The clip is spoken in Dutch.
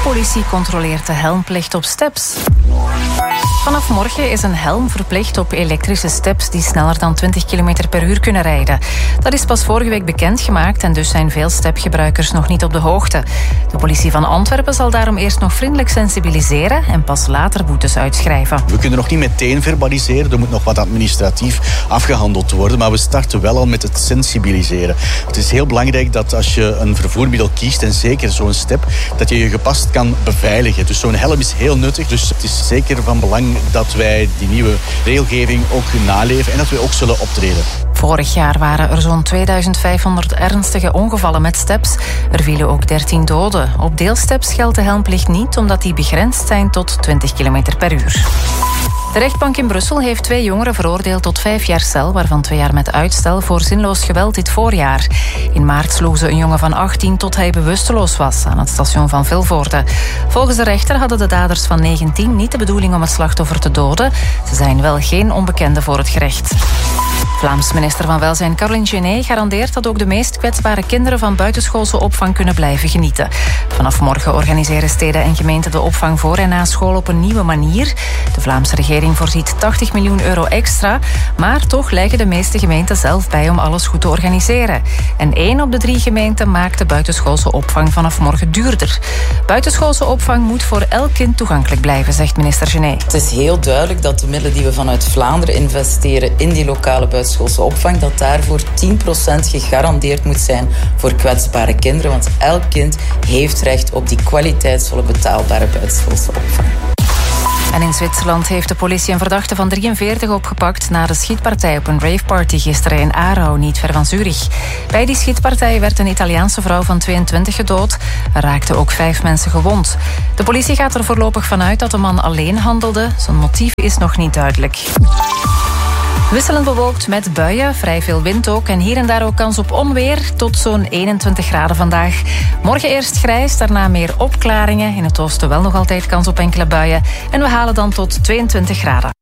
politie controleert de helmplicht op steps. Vanaf morgen is een helm verplicht op elektrische steps die sneller dan 20 km per uur kunnen rijden. Dat is pas vorige week bekendgemaakt en dus zijn veel stepgebruikers nog niet op de hoogte. De politie van Antwerpen zal daarom eerst nog vriendelijk sensibiliseren en pas later boetes uitschrijven. We kunnen nog niet meteen verbaliseren, er moet nog wat administratief afgehandeld worden, maar we starten wel al met het sensibiliseren. Het is heel belangrijk dat als je een vervoermiddel kiest, en zeker zo'n step, dat je je gepast kan beveiligen. Dus zo'n helm is heel nuttig, dus het is zeker van belang dat wij die nieuwe regelgeving ook naleven en dat we ook zullen optreden. Vorig jaar waren er zo'n 2500 ernstige ongevallen met steps. Er vielen ook 13 doden. Op deelsteps geldt de helmplicht niet, omdat die begrensd zijn tot 20 km per uur. De rechtbank in Brussel heeft 2 jongeren veroordeeld tot 5 jaar cel, waarvan 2 jaar met uitstel voor zinloos geweld dit voorjaar. In maart sloegen ze een jongen van 18 tot hij bewusteloos was aan het station van Vilvoorde. Volgens de rechter hadden de daders van 19 niet de bedoeling om het slachtoffer te doden. Ze zijn wel geen onbekenden voor het gerecht. Vlaams minister van Welzijn Caroline Genet garandeert dat ook de meest kwetsbare kinderen van buitenschoolse opvang kunnen blijven genieten. Vanaf morgen organiseren steden en gemeenten de opvang voor en na school op een nieuwe manier. De Vlaamse regering voorziet 80 miljoen euro extra, maar toch leggen de meeste gemeenten zelf bij om alles goed te organiseren. En 1 op de 3 gemeenten maakt de buitenschoolse opvang vanaf morgen duurder. Buitenschoolse opvang moet voor elk kind toegankelijk blijven, zegt minister Genet. Het is heel duidelijk dat de middelen die we vanuit Vlaanderen investeren in die lokale buitenschoolse opvang, dat daarvoor 10% gegarandeerd moet zijn voor kwetsbare kinderen. Want elk kind heeft recht op die kwaliteitsvolle betaalbare buitenschoolse opvang. En in Zwitserland heeft de politie een verdachte van 43 opgepakt na de schietpartij op een raveparty gisteren in Aarau, niet ver van Zurich. Bij die schietpartij werd een Italiaanse vrouw van 22 gedood. Er raakten ook 5 mensen gewond. De politie gaat er voorlopig vanuit dat de man alleen handelde. Zijn motief is nog niet duidelijk. Wisselend bewolkt met buien, vrij veel wind ook en hier en daar ook kans op onweer tot zo'n 21 graden vandaag. Morgen eerst grijs, daarna meer opklaringen. In het oosten wel nog altijd kans op enkele buien en we halen dan tot 22 graden.